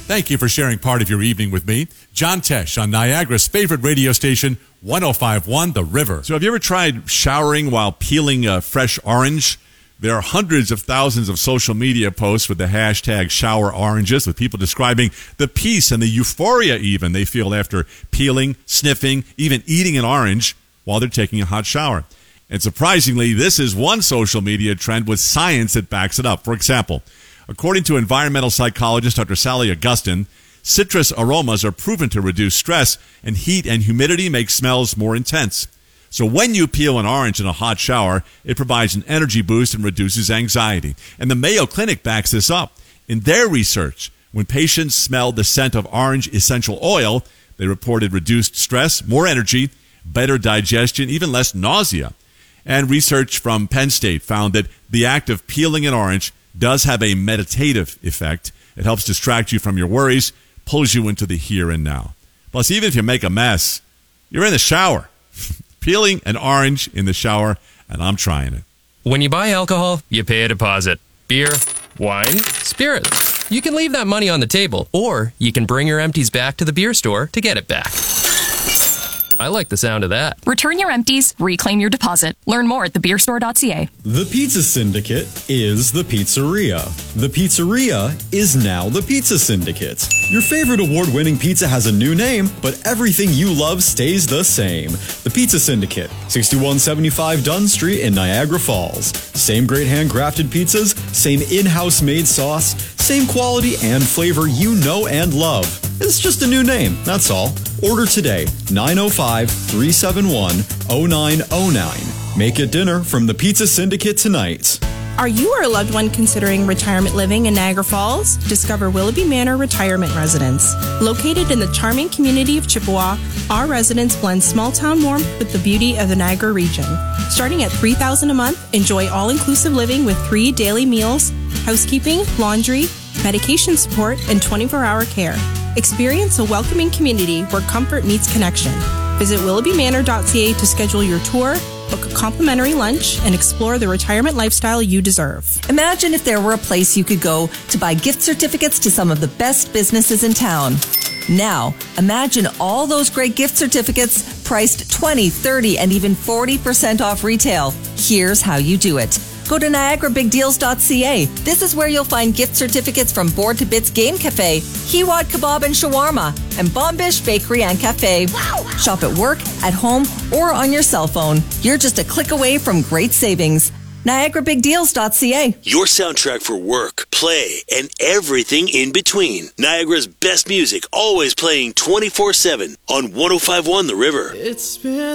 Thank you for sharing part of your evening with me. John Tesh on Niagara's favorite radio station, 105.1 The River. So have you ever tried showering while peeling a fresh orange? There are hundreds of thousands of social media posts with the hashtag shower oranges, with people describing the peace and the euphoria even they feel after peeling, sniffing, even eating an orange while they're taking a hot shower. And surprisingly, this is one social media trend with science that backs it up. For example, according to environmental psychologist Dr. Sally Augustin, citrus aromas are proven to reduce stress, and heat and humidity make smells more intense. So when you peel an orange in a hot shower, it provides an energy boost and reduces anxiety. And the Mayo Clinic backs this up. In their research, when patients smelled the scent of orange essential oil, they reported reduced stress, more energy, better digestion, even less nausea. And research from Penn State found that the act of peeling an orange does have a meditative effect. It helps distract you from your worries, pulls you into the here and now. Plus, even if you make a mess, you're in the shower. Peeling an orange in the shower, and I'm trying it. When you buy alcohol, you pay a deposit. Beer, wine, spirits. You can leave that money on the table, or you can bring your empties back to the beer store to get it back. I like the sound of that. Return your empties, reclaim your deposit. Learn more at thebeerstore.ca. The Pizza Syndicate is the pizzeria. The pizzeria is now the Pizza Syndicate. Your favorite award-winning pizza has a new name, but everything you love stays the same. The Pizza Syndicate, 6175 Dunn Street in Niagara Falls. Same great handcrafted pizzas, same in-house made sauce, same quality and flavor you know and love. It's just a new name, that's all. Order today, 905-371-0909. Make it dinner from the Pizza Syndicate tonight. Are you or a loved one considering retirement living in Niagara Falls? Discover Willoughby Manor Retirement Residence. Located in the charming community of Chippewa, our residence blends small-town warmth with the beauty of the Niagara region. Starting at $3,000 a month, enjoy all-inclusive living with 3 daily meals, housekeeping, laundry, medication support, and 24-hour care. Experience a welcoming community where comfort meets connection. Visit willoughbymanor.ca to schedule your tour, book a complimentary lunch, and explore the retirement lifestyle you deserve. Imagine if there were a place you could go to buy gift certificates to some of the best businesses in town. Now, imagine all those great gift certificates priced 20, 30, and even 40% off retail. Here's how you do it. Go to NiagaraBigDeals.ca. This is where you'll find gift certificates from Board to Bits Game Cafe, Hiwat Kebab and Shawarma, and Bombish Bakery and Cafe. Wow. Shop at work, at home, or on your cell phone. You're just a click away from great savings. NiagaraBigDeals.ca. Your soundtrack for work, play, and everything in between. Niagara's best music, always playing 24/7 on 105.1 The River. It's been